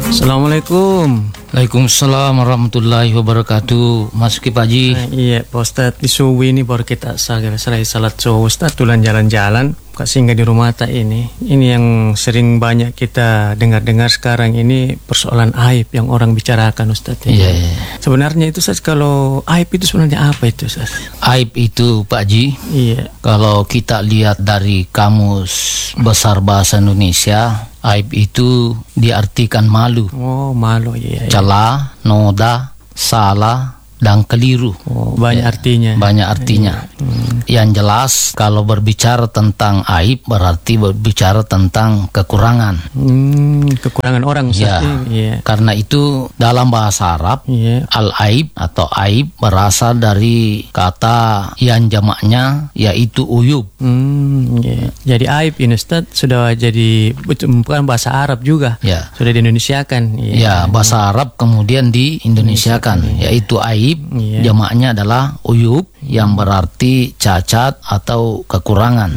Assalamualaikum. Waalaikumsalam warahmatullahi wabarakatuh. Masuki Pak Haji. Iya Pak Ustadz, di subuh ini baru kita selesai salat subuh Ustadz, tulan jalan-jalan singgah di rumah tak ini yang sering banyak kita dengar-dengar sekarang ini persoalan aib yang orang bicarakan Ustadz. Iya. Sebenarnya itu Ustadz, kalau aib itu sebenarnya apa itu Ustadz? Aib itu Pak Haji, Iya, kalau kita lihat dari Kamus Besar Bahasa Indonesia, aib itu diartikan malu, oh malu, iya. celah, noda, salah, dan keliru. Oh, banyak artinya. Banyak artinya. Yang jelas kalau berbicara tentang aib berarti berbicara tentang kekurangan. Kekurangan orang Ustadz. Iya. Karena itu dalam bahasa Arab, Iya. al-aib atau aib berasal dari kata yang jamaknya yaitu uyub. Iya. Jadi aib ini Ustadz sudah jadi bukan bahasa Arab juga. Ya. Sudah di-Indonesiakan. Iya. Ya, bahasa Arab kemudian di-Indonesiakan, yaitu aib. Iya. Jamaknya adalah uyub yang berarti cacat atau kekurangan.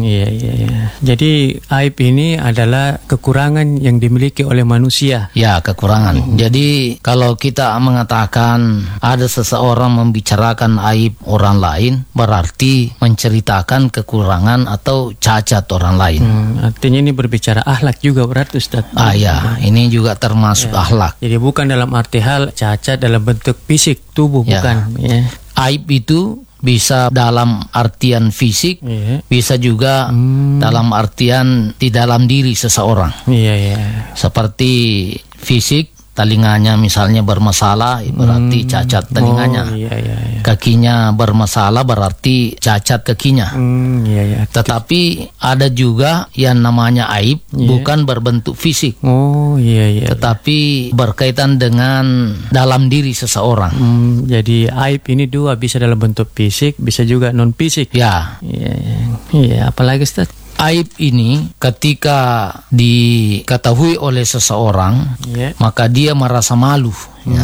Iya. Jadi aib ini adalah kekurangan yang dimiliki oleh manusia. Ya, kekurangan. Jadi kalau kita mengatakan ada seseorang membicarakan aib orang lain, berarti menceritakan kekurangan atau cacat orang lain. Artinya ini berbicara akhlak juga berarti Ustadz. Ya, ini juga termasuk akhlak. Jadi bukan dalam arti hal cacat dalam bentuk fisik tubuh, Ya. bukan. Ya. Aib itu bisa dalam artian fisik, Iya. bisa juga dalam artian di dalam diri seseorang. Iya. Seperti fisik, telinganya misalnya bermasalah, berarti cacat telinganya. Oh, iya. Kakinya bermasalah, berarti cacat kakinya. Iya. Tetapi ada juga yang namanya aib, bukan berbentuk fisik, Oh, iya. tetapi berkaitan dengan dalam diri seseorang. Jadi aib ini dua, bisa dalam bentuk fisik, bisa juga non fisik. Ya, Iya. Apalagi Ustadz? aib ini ketika diketahui oleh seseorang, Iya. maka dia merasa malu.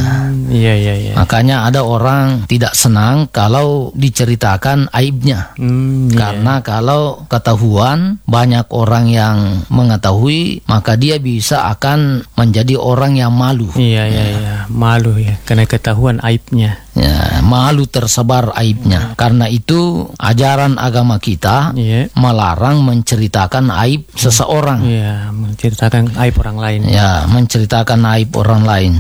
Iya. Makanya ada orang tidak senang kalau diceritakan aibnya. Karena kalau ketahuan, banyak orang yang mengetahui, maka dia bisa akan menjadi orang yang malu. Iya. Malu ya, karena ketahuan aibnya. Ya, malu tersebar aibnya. Karena itu ajaran agama kita Iya. melarang menceritakan aib seseorang. Iya, menceritakan aib orang lain. Ya, menceritakan aib orang lain.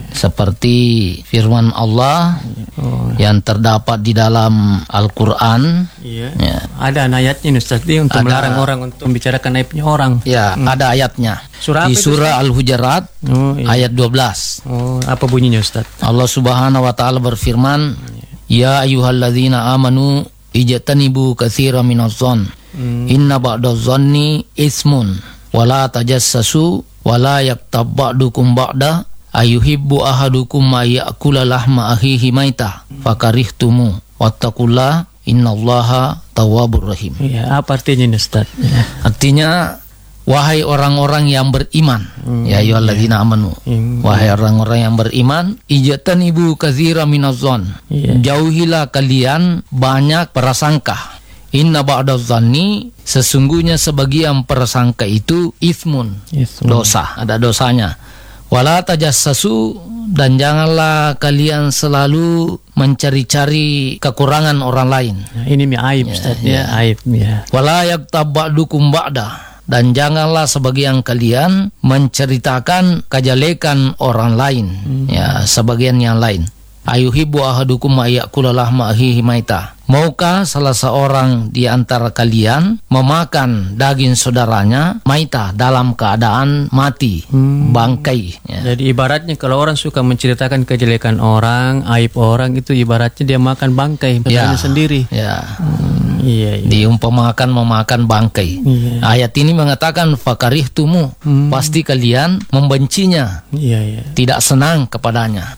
Seperti firman Allah yang terdapat di dalam Al-Quran. Iya. Ya. Ada ayatnya nih Ustaz, dia untuk melarang orang untuk membicarakan aibnya orang. Ya, ada ayatnya. Surah Di apa itu, surah Al-Hujurat Oh, iya. ayat 12. Oh, apa bunyinya Ustaz? Allah Subhanahu wa taala berfirman, "Ya ayyuhalladzina amanu ijtanibu katsiran minadh-dhon. Inna ba'dadh-dhonni ismun. Wala tajassasu wala yaktab ba'dukum ba'da. Ayuhibbu ahadukum ma ya'kula lahma akhihi maita fakarihtumu wattaqullaha innallaha tawwabur rahim." Iya, apa artinya ini Ustaz? Artinya, wahai orang-orang yang beriman, ya ayyuhalladzina amanu, wahai orang-orang yang beriman, ijtanibu katsiran minadh-dhon. Jauhilah kalian banyak prasangka. Inna ba'dadh-dhonni, sesungguhnya sebagian prasangka itu ismun, dosa, ada dosanya. Wala tajassasu, dan janganlah kalian selalu mencari-cari kekurangan orang lain. Nah, ini aib Ustaz, aib ya. Wala yaktab ba'dukum ba'da, dan janganlah sebagian kalian menceritakan kejelekan orang lain, ya, sebagian yang lain. Ayuhibbu ahadukum ma ya'kula lahma akhihi maita. Maukah salah seorang di antara kalian memakan daging saudaranya maita, dalam keadaan mati, bangkai. Ya. Jadi ibaratnya kalau orang suka menceritakan kejelekan orang, aib orang, itu ibaratnya dia makan bangkai saudaranya sendiri. Ya. Iya. Diumpamakan memakan bangkai. Iya. Ayat ini mengatakan fakarihtumu, pasti kalian membencinya, Iya. tidak senang kepadanya. Iya.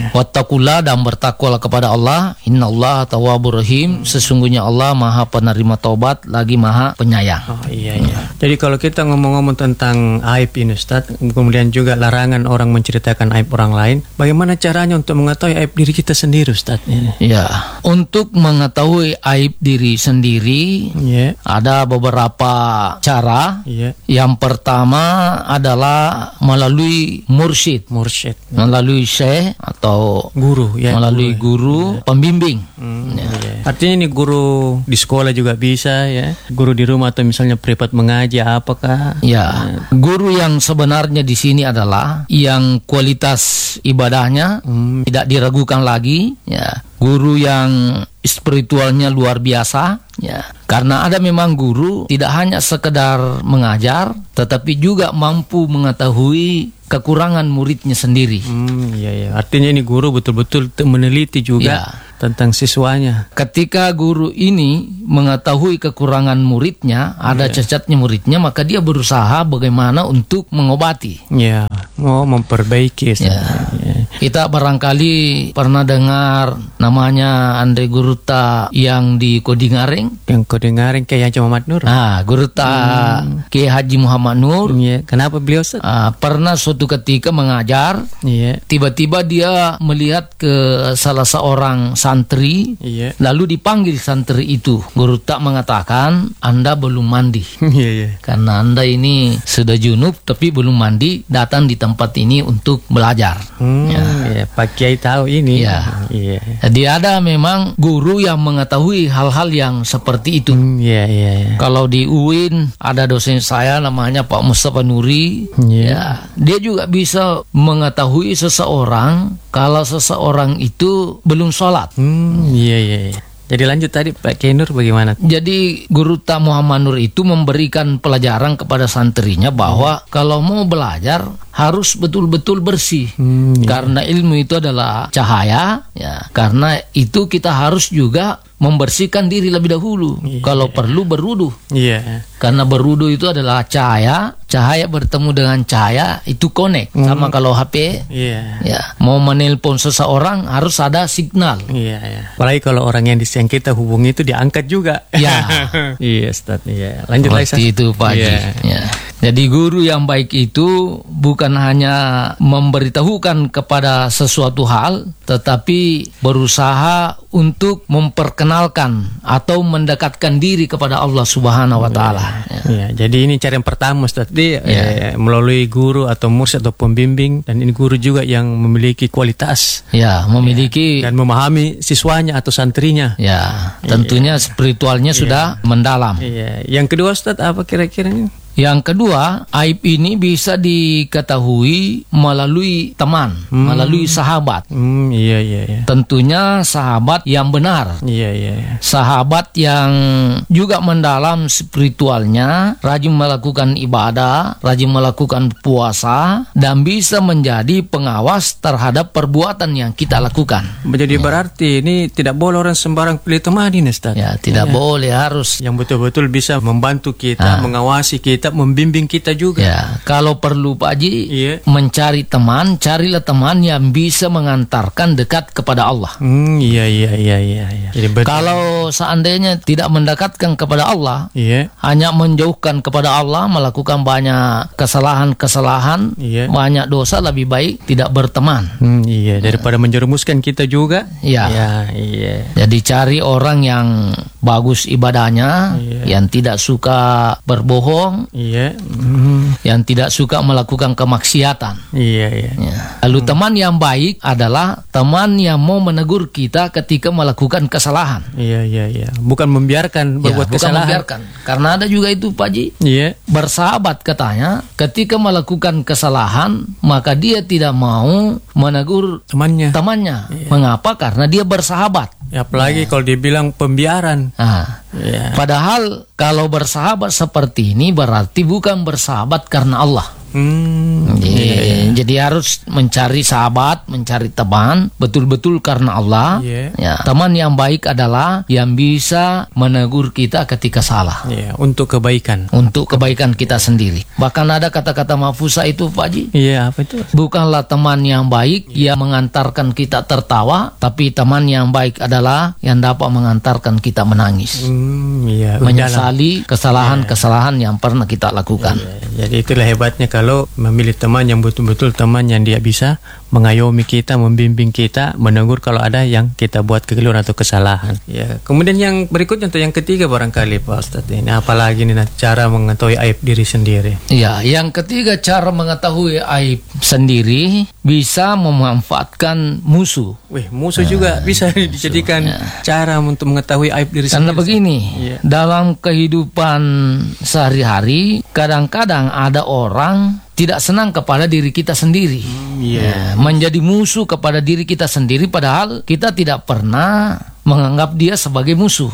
Wattaqullah, dan bertakwalah kepada Allah. Innallaha tawwabur rahim. Sesungguhnya Allah Maha penerima taubat lagi Maha penyayang. Oh iya. Jadi kalau kita ngomong-ngomong tentang aib ini Ustaz, kemudian juga larangan orang menceritakan aib orang lain, bagaimana caranya untuk mengetahui aib diri kita sendiri Ustaz? Ya, untuk mengetahui aib diri sendiri ada beberapa cara. Yang pertama adalah melalui mursyid, melalui syekh atau guru, melalui guru pembimbing. Artinya ini guru di sekolah juga bisa, guru di rumah atau misalnya privat mengaji apakah? Guru yang sebenarnya di sini adalah yang kualitas ibadahnya tidak diragukan lagi, guru yang spiritualnya luar biasa, karena ada memang guru tidak hanya sekedar mengajar, tetapi juga mampu mengetahui kekurangan muridnya sendiri. Artinya ini guru betul-betul meneliti juga tentang siswanya. Ketika guru ini mengetahui kekurangan muridnya, ada cacatnya muridnya, maka dia berusaha bagaimana untuk mengobati. Memperbaiki. Kita barangkali pernah dengar namanya Andre Guruta yang di Kodingaring. Yang Kodingaring Kiai Haji Muhammad Nur. Guruta Kiai Haji Muhammad Nur. Kenapa beliau Ustaz? Pernah suatu ketika mengajar, tiba-tiba dia melihat ke salah seorang santri, lalu dipanggil santri itu. Guruta mengatakan, Anda belum mandi. Karena Anda ini sudah junub tapi belum mandi, datang di tempat ini untuk belajar. Pak Kiai tahu ini. Jadi ada memang guru yang mengetahui hal-hal yang seperti itu. Kalau di UIN ada dosen saya namanya Pak Mustafa Nuri. Dia juga bisa mengetahui seseorang kalau seseorang itu belum sholat. Jadi lanjut tadi Pak Kiai Nur bagaimana? Jadi Guru Tak Muhammad Nur itu memberikan pelajaran kepada santrinya bahwa kalau mau belajar harus betul-betul bersih. Karena ilmu itu adalah cahaya, karena itu kita harus juga membersihkan diri lebih dahulu. Kalau perlu berwudu. Karena berwudu itu adalah cahaya bertemu dengan cahaya itu connect. Sama kalau HP, mau menelpon seseorang harus ada signal. Apalagi kalau orang yang kita hubungi itu diangkat juga. Ustaz. Lanjut lagi. Seperti itu Pak Haji. Jadi guru yang baik itu bukan hanya memberitahukan kepada sesuatu hal, tetapi berusaha untuk memperkenalkan atau mendekatkan diri kepada Allah Subhanahu wa Taala. Jadi ini cara yang pertama Ustaz, melalui guru atau mursyid atau pembimbing, dan ini guru juga yang memiliki kualitas. Memiliki dan memahami siswanya atau santrinya. Tentunya spiritualnya sudah mendalam. Yang kedua Ustaz apa kira-kira ini? Yang kedua, aib ini bisa diketahui melalui teman, melalui sahabat. Tentunya sahabat yang benar. Sahabat yang juga mendalam spiritualnya, rajin melakukan ibadah, rajin melakukan puasa, dan bisa menjadi pengawas terhadap perbuatan yang kita lakukan. Jadi berarti ini tidak boleh orang sembarang pilih teman ini Ustaz. Tidak boleh, harus yang betul-betul bisa membantu kita, mengawasi kita, membimbing kita juga. Kalau perlu Pak Haji, mencari teman, carilah teman yang bisa mengantarkan dekat kepada Allah. Jadi kalau seandainya tidak mendekatkan kepada Allah, hanya menjauhkan kepada Allah, melakukan banyak kesalahan, banyak dosa, lebih baik tidak berteman. Daripada menjerumuskan kita juga. Jadi cari orang yang bagus ibadahnya, yang tidak suka berbohong, yang tidak suka melakukan kemaksiatan. Lalu teman yang baik adalah teman yang mau menegur kita ketika melakukan kesalahan. Bukan membiarkan berbuat kesalahan. Karena ada juga itu Pak Haji. Bersahabat katanya, ketika melakukan kesalahan maka dia tidak mau menegur temannya. Mengapa? Karena dia bersahabat. Apalagi kalau dibilang pembiaran. Padahal kalau bersahabat seperti ini berarti bukan bersahabat karena Allah. Jadi harus mencari sahabat, mencari teman betul-betul karena Allah. Ya, teman yang baik adalah yang bisa menegur kita ketika salah. Untuk kebaikan. Untuk kebaikan kita sendiri. Bahkan ada kata-kata mahfuzah itu, Pak Haji. Iya, apa itu? Bukanlah teman yang baik yang mengantarkan kita tertawa, tapi teman yang baik adalah yang dapat mengantarkan kita menangis. Menyesali kesalahan-kesalahan yang pernah kita lakukan. Jadi itulah hebatnya kalau memilih teman yang betul-betul teman yang dia bisa mengayomi kita, membimbing kita, menegur kalau ada yang kita buat kekeliruan atau kesalahan. Ya, kemudian yang berikutnya untuk yang ketiga barangkali Pak Ustadz ini apalagi nih cara mengetahui aib diri sendiri. Ya, yang ketiga cara mengetahui aib sendiri bisa memanfaatkan musuh. Musuh juga bisa dijadikan cara untuk mengetahui aib diri sendiri. Karena begini, dalam kehidupan sehari-hari kadang-kadang ada orang tidak senang kepada diri kita sendiri, menjadi musuh kepada diri kita sendiri, padahal kita tidak pernah menganggap dia sebagai musuh.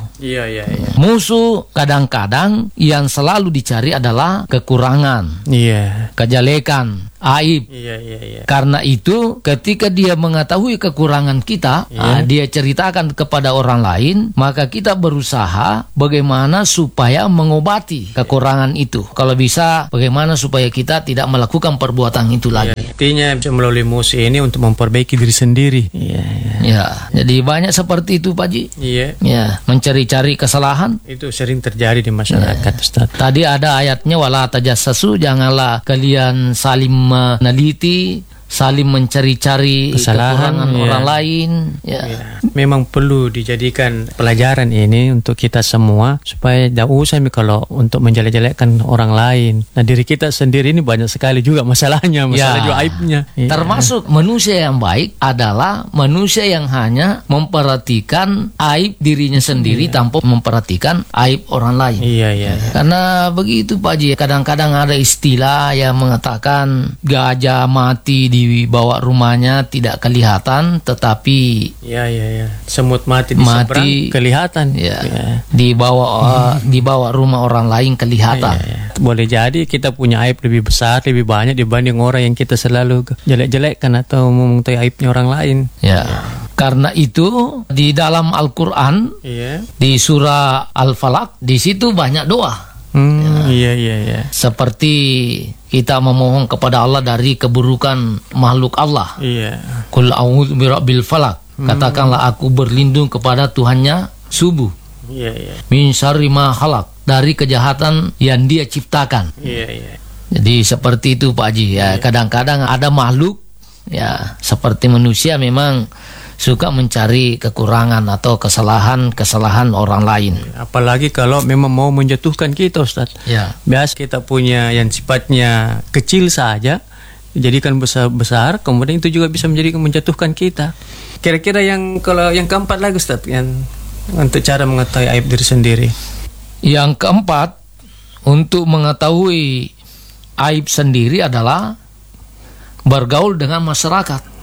Musuh kadang-kadang yang selalu dicari adalah kekurangan, kejelekan, aib. Karena itu ketika dia mengetahui kekurangan kita, dia ceritakan kepada orang lain, maka kita berusaha bagaimana supaya mengobati kekurangan itu. Kalau bisa, bagaimana supaya kita tidak melakukan perbuatan itu lagi. Artinya melalui musuh ini untuk memperbaiki diri sendiri. Jadi banyak seperti itu, Pak Haji. Mencari-cari kesalahan. Itu sering terjadi di masyarakat, Ustaz. Tadi ada ayatnya, wala tajassasu, janganlah kalian saling meneliti, saling mencari-cari kekurangan orang lain. Memang perlu dijadikan pelajaran ini untuk kita semua supaya tidak usah kalau untuk menjelek-jelekkan orang lain. Nah, diri kita sendiri ini banyak sekali juga masalahnya, masalah juga aibnya. Termasuk manusia yang baik adalah manusia yang hanya memperhatikan aib dirinya sendiri tanpa memperhatikan aib orang lain. Karena begitu, Pak Haji, kadang-kadang ada istilah yang mengatakan gajah mati di bawah rumahnya tidak kelihatan, tetapi semut mati di seberang kelihatan. Di bawah rumah orang lain kelihatan. Boleh jadi kita punya aib lebih besar, lebih banyak dibanding orang yang kita selalu jelek-jelekkan atau mengetahui aibnya orang lain. Karena itu di dalam Al-Quran, di surah Al-Falaq, di situ banyak doa. Seperti kita memohon kepada Allah dari keburukan makhluk Allah. Qul a'udzu birabbil falaq. Katakanlah aku berlindung kepada Tuhannya subuh. Min syarri ma khalaq, dari kejahatan yang Dia ciptakan. Jadi seperti itu, Pak Haji. Kadang-kadang ada makhluk seperti manusia memang suka mencari kekurangan atau kesalahan orang lain. Apalagi kalau memang mau menjatuhkan kita, Ustaz. Biasa kita punya yang sifatnya kecil saja, dijadikan besar, kemudian itu juga bisa menjatuhkan kita. Kira-kira yang keempat lagi, Ustaz, yang untuk cara mengetahui aib diri sendiri. Yang keempat, untuk mengetahui aib sendiri adalah bergaul dengan masyarakat.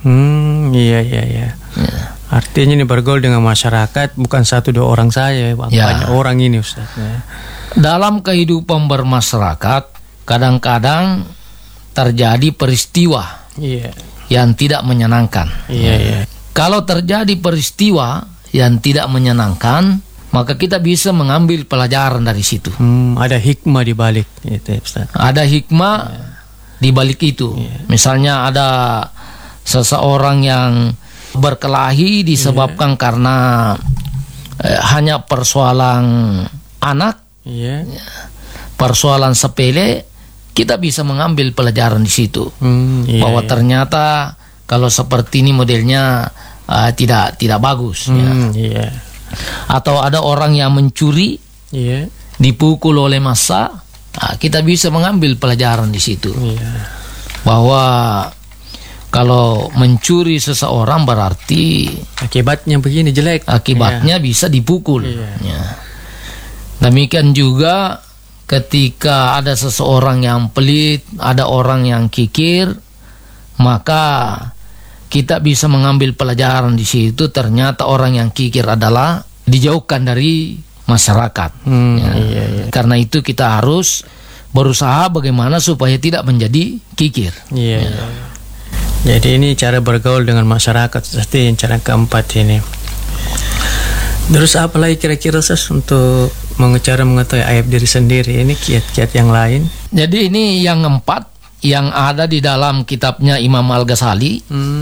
Artinya ini bergaul dengan masyarakat bukan 1-2 orang saja, banyak orang ini, Ustaz. Dalam kehidupan bermasyarakat kadang-kadang terjadi peristiwa yang tidak menyenangkan. Kalau terjadi peristiwa yang tidak menyenangkan, maka kita bisa mengambil pelajaran dari situ. Ada hikmah di balik itu, Ustaz. Ada hikmah di balik itu. Misalnya ada seseorang yang berkelahi disebabkan karena hanya persoalan anak, persoalan sepele, kita bisa mengambil pelajaran di situ. Bahwa ternyata kalau seperti ini modelnya tidak bagus. Atau ada orang yang mencuri, dipukul oleh massa, kita bisa mengambil pelajaran di situ. Bahwa kalau mencuri seseorang berarti akibatnya begini jelek. Akibatnya bisa dipukul. Demikian juga ketika ada seseorang yang pelit, ada orang yang kikir, maka kita bisa mengambil pelajaran di situ. Ternyata orang yang kikir adalah dijauhkan dari masyarakat. Karena itu kita harus berusaha bagaimana supaya tidak menjadi kikir. Jadi ini cara bergaul dengan masyarakat, seperti yang cara keempat ini. Terus apa lagi kira-kira Ustaz untuk cara mengetahui aib diri sendiri? Ini kiat-kiat yang lain. Jadi ini yang keempat yang ada di dalam kitabnya Imam Al-Ghazali.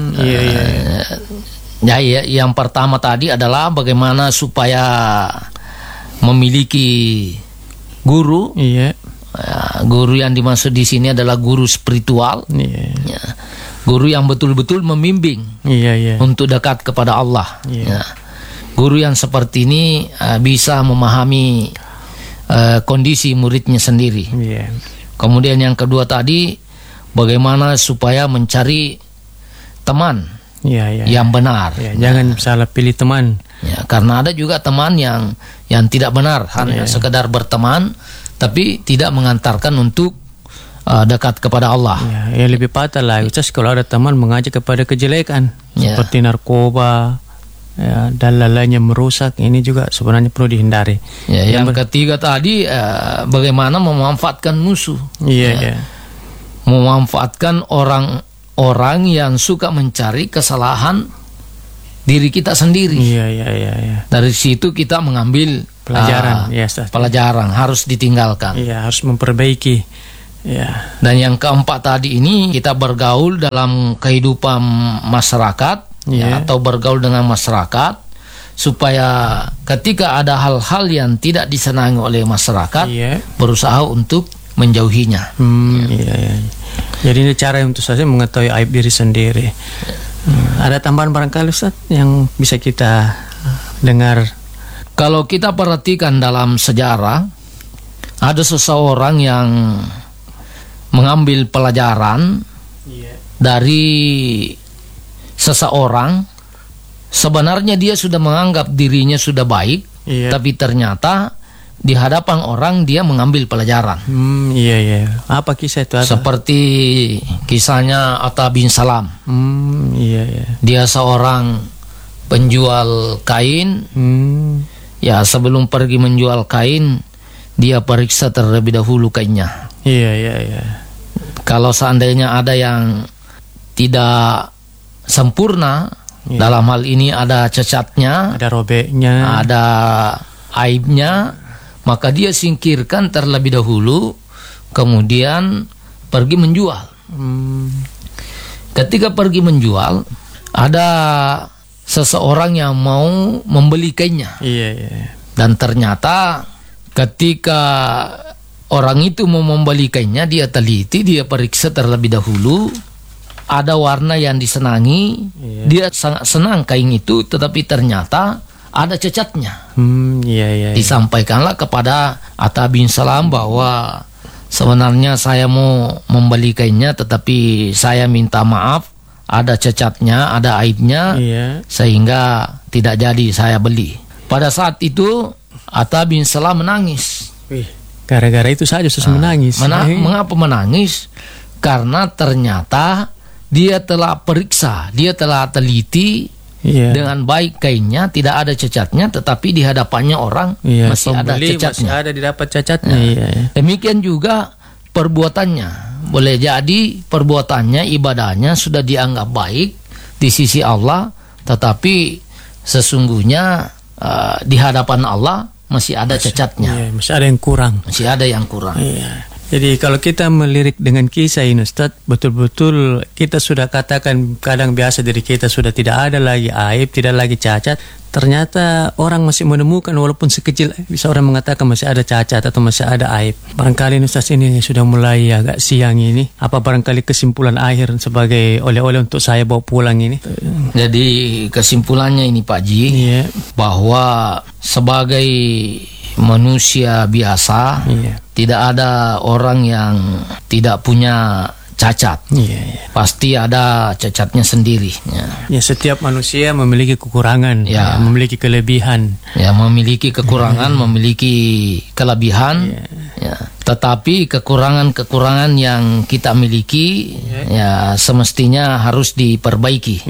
Ya, yang pertama tadi adalah bagaimana supaya memiliki guru. Iya. Guru yang dimaksud di sini adalah guru spiritual. Iya. Ya. Guru yang betul-betul membimbing. Iya. Untuk dekat kepada Allah. Iya. Ya. Guru yang seperti ini bisa memahami kondisi muridnya sendiri. Iya. Kemudian yang kedua tadi, bagaimana supaya mencari teman yang benar. Ya, jangan salah pilih teman. Ya, karena ada juga teman yang tidak benar, hanya sekedar berteman, tapi tidak mengantarkan untuk dekat kepada Allah. Ya, lebih patah lah Ustaz kalau ada teman mengajak kepada kejelekan, seperti narkoba, dan lainnya merusak. Ini juga sebenarnya perlu dihindari. Ya, yang ketiga tadi, bagaimana memanfaatkan musuh. Iya. Memanfaatkan orang yang suka mencari kesalahan diri kita sendiri. Iya. Dari situ kita mengambil pelajaran. Pelajaran harus ditinggalkan. Iya, harus memperbaiki. Ya. Dan yang keempat tadi ini, kita bergaul dalam kehidupan masyarakat, atau bergaul dengan masyarakat, supaya ketika ada hal-hal yang tidak disenangi oleh masyarakat, berusaha untuk menjauhinya. Iya. Jadi ini cara untuk saya mengetahui aib diri sendiri. Ada tambahan barangkali Ustaz yang bisa kita dengar? Kalau kita perhatikan dalam sejarah, ada seseorang yang mengambil pelajaran dari seseorang. Sebenarnya dia sudah menganggap dirinya sudah baik, tapi ternyata di hadapan orang dia mengambil pelajaran. Iya. Apa kisah itu? Seperti kisahnya Atta bin Salam. Iya. Dia seorang penjual kain. Ya, sebelum pergi menjual kain, dia periksa terlebih dahulu kainnya. Iya. Kalau seandainya ada yang tidak sempurna, dalam hal ini ada cacatnya, ada robeknya, ada aibnya, maka dia singkirkan terlebih dahulu, kemudian pergi menjual. Ketika pergi menjual, ada seseorang yang mau membeli kainnya. Iya. Dan ternyata ketika orang itu mau membeli kainnya, dia teliti, dia periksa terlebih dahulu, ada warna yang disenangi, dia sangat senang kain itu, tetapi ternyata ada cacatnya. Iya. Disampaikanlah kepada Atta bin Salam bahwa sebenarnya saya mau membeli kainnya, tetapi saya minta maaf, ada cacatnya, ada aibnya, sehingga tidak jadi saya beli. Pada saat itu Atta bin Salam menangis. Gara-gara itu saja menangis. Mengapa menangis? Karena ternyata dia telah periksa, dia telah teliti dengan baik kainnya, tidak ada cacatnya, tetapi di hadapannya orang masih ada cacatnya. Masih ada didapat cacatnya. Demikian juga perbuatannya. Boleh jadi perbuatannya, ibadahnya sudah dianggap baik di sisi Allah, tetapi sesungguhnya di hadapan Allah masih ada cacatnya. Masih ada yang kurang. Masih ada yang kurang. Jadi kalau kita melirik dengan kisah ini Ustaz, betul-betul kita sudah katakan kadang biasa diri kita sudah tidak ada lagi aib, tidak lagi cacat. Ternyata orang masih menemukan, walaupun sekecil, bisa orang mengatakan masih ada cacat atau masih ada aib. Barangkali Ustaz ini sudah mulai agak siang ini. Apa barangkali kesimpulan akhir sebagai oleh-oleh untuk saya bawa pulang ini? Jadi kesimpulannya ini Pak Ji, bahwa sebagai manusia biasa, tidak ada orang yang tidak punya cacat. Pasti ada cacatnya sendiri. Setiap manusia memiliki kekurangan, memiliki kelebihan. Memiliki kekurangan, memiliki kelebihan. Tetapi kekurangan-kekurangan yang kita miliki, semestinya harus diperbaiki.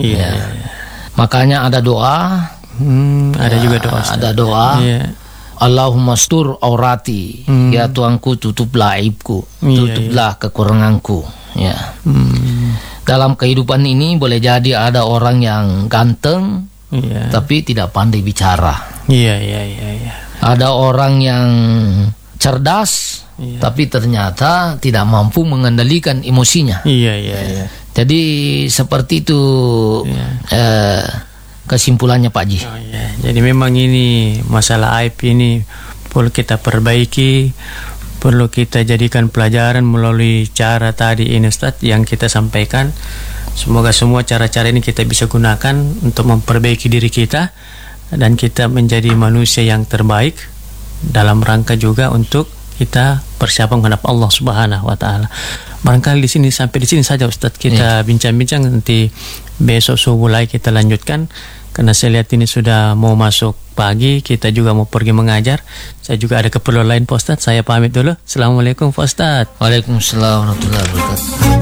Makanya ada doa. Ada juga doa. Ada doa. Allahumma stur aurati, ya Tuhanku tutuplah aibku, tutuplah kekuranganku. dalam kehidupan ini boleh jadi ada orang yang ganteng, tapi tidak pandai bicara. Iya. Ada orang yang cerdas, tapi ternyata tidak mampu mengendalikan emosinya. Iya. Jadi seperti itu kesimpulannya Pak Ji. Jadi memang ini masalah aib ini perlu kita perbaiki, perlu kita jadikan pelajaran melalui cara tadi ini Ustaz yang kita sampaikan. Semoga semua cara-cara ini kita bisa gunakan untuk memperbaiki diri kita dan kita menjadi manusia yang terbaik dalam rangka juga untuk kita persiapan menghadap Allah Subhanahu wa taala. Barangkali di sini sampai di sini saja Ustaz kita bincang-bincang, nanti besok subuh lagi kita lanjutkan karena saya lihat ini sudah mau masuk pagi, kita juga mau pergi mengajar. Saya juga ada keperluan lain Pak Ustaz. Saya pamit dulu. Assalamualaikum Pak Ustaz. Waalaikumsalam warahmatullahi wabarakatuh.